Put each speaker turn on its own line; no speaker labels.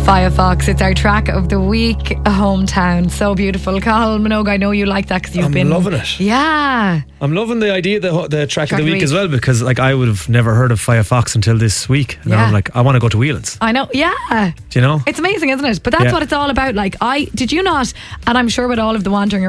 Firefox, it's our track of the week, Hometown. So beautiful. Cathal Minogue, I know you like that because you've been...
I'm loving it.
Yeah.
I'm loving the idea, the track of the week as well, because like I would have never heard of Firefox until this week. And I'm like, I want to go to Whelan's.
I know, yeah.
Do you know?
It's amazing, isn't it? But that's what it's all about. Like, did you not, and I'm sure with all of the Wandering